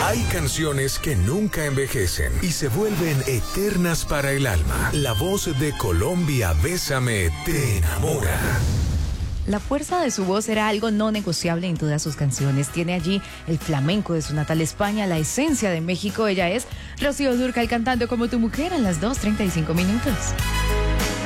Hay canciones que nunca envejecen y se vuelven eternas para el alma. La voz de Colombia, Bésame, te enamora. La fuerza de su voz era algo no negociable en todas sus canciones. Tiene allí el flamenco de su natal España, la esencia de México. Ella es Rocío Dúrcal cantando Como tu mujer a las 2:35.